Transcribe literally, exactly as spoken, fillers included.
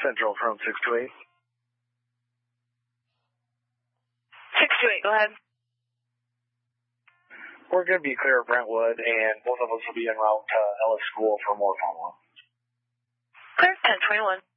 Central from six two eight. six two eight, go ahead. We're going to be clear of Brentwood, and both of us will be en route to Ellis School for more follow-up. Clear, ten twenty-one.